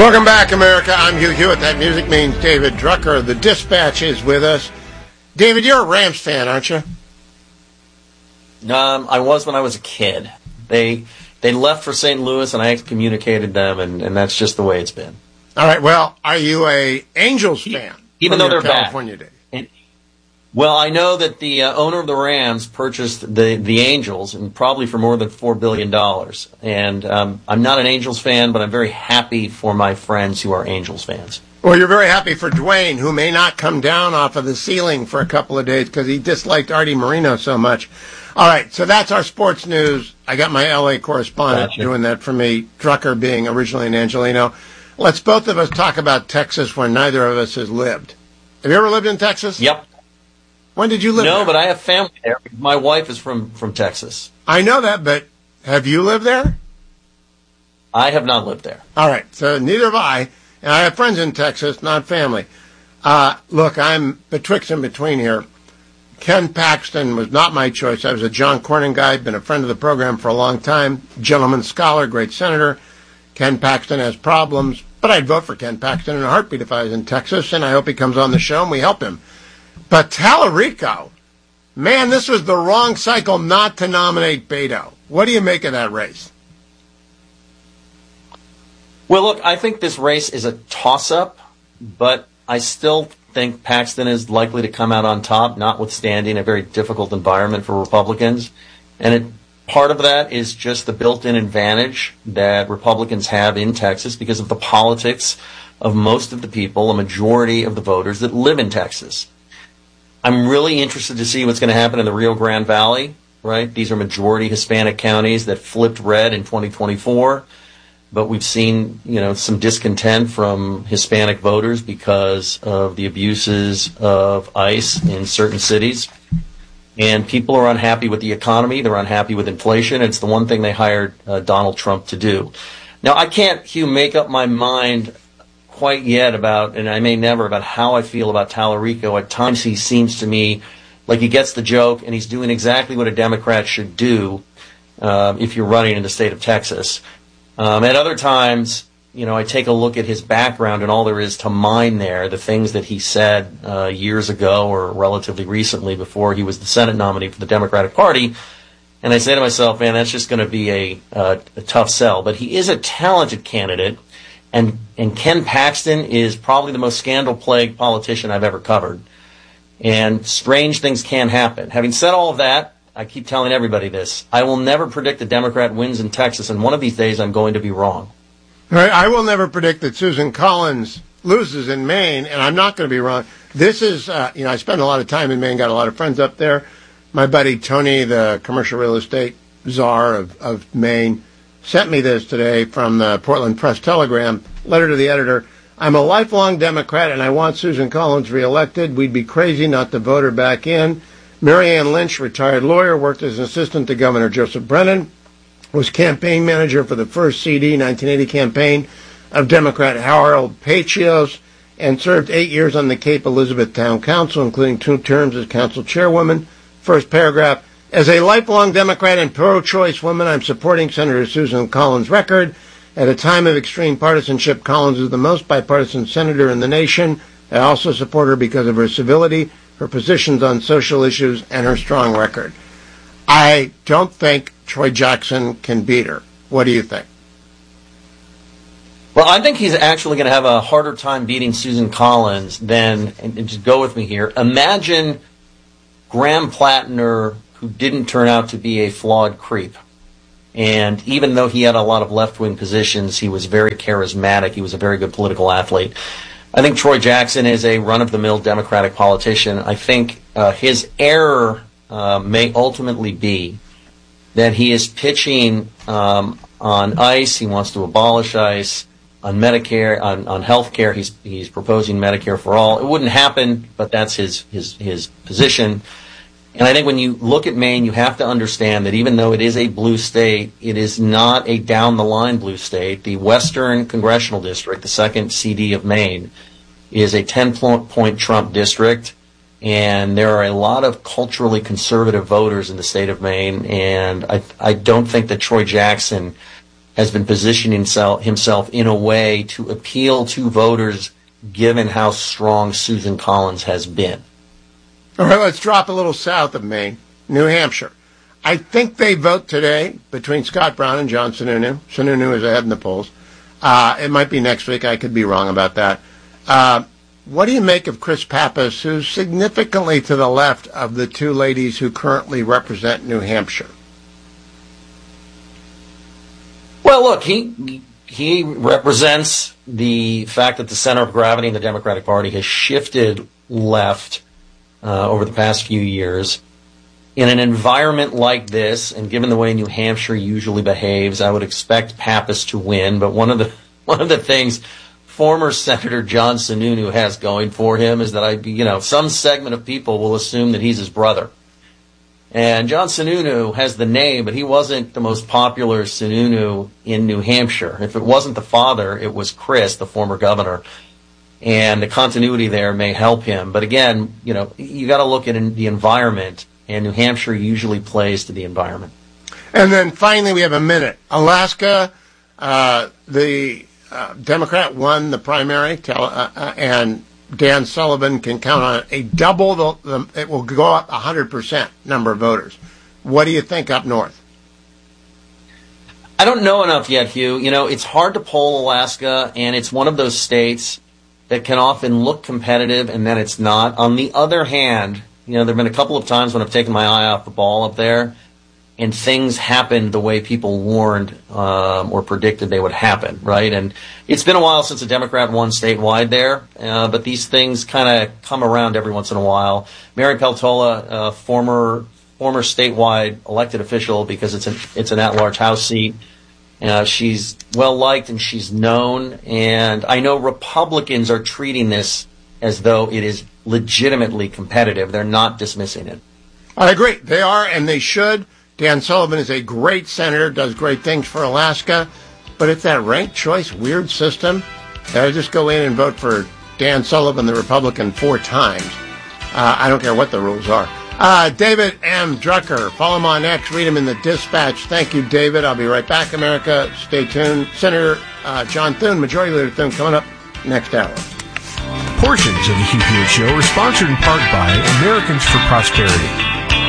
Welcome back, America. I'm Hugh Hewitt. That music means David Drucker. The Dispatch is with us. David, you're a Rams fan, aren't you? I was when I was a kid. They left for St. Louis, and I excommunicated them, and that's just the way it's been. All right. Well, are you a Angels fan? Even though they're California days? Well, I know that the owner of the Rams purchased the Angels, and probably for more than $4 billion. And I'm not an Angels fan, but I'm very happy for my friends who are Angels fans. Well, you're very happy for Dwayne, who may not come down off of the ceiling for a couple of days because he disliked Artie Moreno so much. All right, so that's our sports news. I got my L.A. correspondent doing that for me, Drucker being originally an Angelino. Let's both of us talk about Texas, where neither of us has lived. Have you ever lived in Texas? Yep. When did you live there? No, but I have family there. My wife is from Texas. I know that, but have you lived there? I have not lived there. All right, so neither have I. And I have friends in Texas, not family. Look, I'm betwixt and between here. Ken Paxton was not my choice. I was a John Cornyn guy, been a friend of the program for a long time. Gentleman scholar, great senator. Ken Paxton has problems, but I'd vote for Ken Paxton in a heartbeat if I was in Texas, and I hope he comes on the show and we help him. But Tallarico, man, this was the wrong cycle not to nominate Beto. What do you make of that race? Well, look, I think this race is a toss-up, but I still think Paxton is likely to come out on top, notwithstanding a very difficult environment for Republicans. And part of that is just the built-in advantage that Republicans have in Texas because of the politics of most of the people, a majority of the voters that live in Texas. I'm really interested to see what's going to happen in the Rio Grande Valley, right? These are majority Hispanic counties that flipped red in 2024. But we've seen, some discontent from Hispanic voters because of the abuses of ICE in certain cities. And people are unhappy with the economy. They're unhappy with inflation. It's the one thing they hired Donald Trump to do. Now, I can't, Hugh, make up my mind quite yet about, and I may never, about how I feel about Tallarico. At times he seems to me like he gets the joke and he's doing exactly what a Democrat should do if you're running in the state of Texas. At other times, I take a look at his background and all there is to mine there, the things that he said years ago or relatively recently before he was the Senate nominee for the Democratic Party. And I say to myself, man, that's just going to be a tough sell. But he is a talented candidate. And Ken Paxton is probably the most scandal-plagued politician I've ever covered. And strange things can happen. Having said all of that, I keep telling everybody this. I will never predict a Democrat wins in Texas, and one of these days I'm going to be wrong. All right, I will never predict that Susan Collins loses in Maine, and I'm not going to be wrong. This is, I spend a lot of time in Maine, got a lot of friends up there. My buddy Tony, the commercial real estate czar of Maine, sent me this today from the Portland Press-Telegram, letter to the editor. I'm a lifelong Democrat, and I want Susan Collins reelected. We'd be crazy not to vote her back in. Marianne Lynch, retired lawyer, worked as an assistant to Governor Joseph Brennan, was campaign manager for the first CD 1980 campaign of Democrat Harold Pachios, and served 8 years on the Cape Elizabeth Town Council, including 2 terms as council chairwoman. First paragraph, as a lifelong Democrat and pro-choice woman, I'm supporting Senator Susan Collins' record. At a time of extreme partisanship, Collins is the most bipartisan senator in the nation. I also support her because of her civility, her positions on social issues, and her strong record. I don't think Troy Jackson can beat her. What do you think? Well, I think he's actually going to have a harder time beating Susan Collins than, and just go with me here, imagine Graham Plattner, who didn't turn out to be a flawed creep. And even though he had a lot of left-wing positions, he was very charismatic. He was a very good political athlete. I think Troy Jackson is a run-of-the-mill Democratic politician. I think his error may ultimately be that he is pitching on ICE. He wants to abolish ICE. On Medicare, on health care, he's proposing Medicare for all. It wouldn't happen, but that's his position. And I think when you look at Maine, you have to understand that even though it is a blue state, it is not a down-the-line blue state. The Western Congressional District, the second CD of Maine, is a 10-point Trump district, and there are a lot of culturally conservative voters in the state of Maine, and I don't think that Troy Jackson has been positioning himself in a way to appeal to voters given how strong Susan Collins has been. All right, let's drop a little south of Maine, New Hampshire. I think they vote today between Scott Brown and John Sununu. Sununu is ahead in the polls. It might be next week. I could be wrong about that. What do you make of Chris Pappas, who's significantly to the left of the two ladies who currently represent New Hampshire? Well, look, he represents the fact that the center of gravity in the Democratic Party has shifted left over the past few years. In an environment like this, and given the way New Hampshire usually behaves, I would expect Pappas to win. But one of the things former Senator John Sununu has going for him is that some segment of people will assume that he's his brother. And John Sununu has the name, but he wasn't the most popular Sununu in New Hampshire. If it wasn't the father, it was Chris, the former governor. And the continuity there may help him. But again, you got to look at the environment. And New Hampshire usually plays to the environment. And then finally, we have a minute. Alaska, the Democrat won the primary, and Dan Sullivan can count on a double. It will go up 100% number of voters. What do you think up north? I don't know enough yet, Hugh. It's hard to poll Alaska, and it's one of those states that can often look competitive, and then it's not. On the other hand, there have been a couple of times when I've taken my eye off the ball up there, and things happened the way people warned or predicted they would happen, right? And it's been a while since a Democrat won statewide there, but these things kind of come around every once in a while. Mary Peltola, former statewide elected official, because it's an at-large House seat. She's well-liked and she's known, and I know Republicans are treating this as though it is legitimately competitive. They're not dismissing it. I agree. They are, and they should. Dan Sullivan is a great senator, does great things for Alaska, but it's that ranked choice weird system. I just go in and vote for Dan Sullivan, the Republican, 4 times. I don't care what the rules are. David M. Drucker, follow him on X, read him in the Dispatch. Thank you, David. I'll be right back, America. Stay tuned. Senator John Thune, Majority Leader Thune, coming up next hour. Portions of the Hugh Hewitt Show are sponsored in part by Americans for Prosperity.